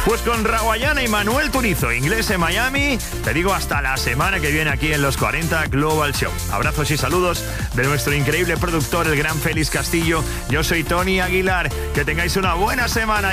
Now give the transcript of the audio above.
Pues con Rawayana y Manuel Turizo, Inglés en Miami, te digo hasta la semana que viene aquí en Los 40 Global Show. Abrazos y saludos de nuestro increíble productor, el gran Félix Castillo. Yo soy Tony Aguilar. Que tengáis una buena semana.